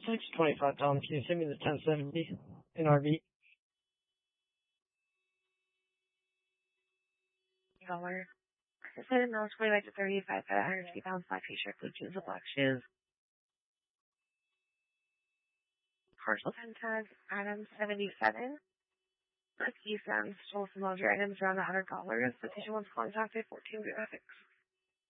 It's $25. Can you send me the 1070 in RV? Dollar. I said no, 25 to 35 at 150 pounds, black t-shirt, blue jeans, and black shoes. Partial pen tag, item 77. Keith stole some laundry items around $100. The patient was contacted 14 graphics.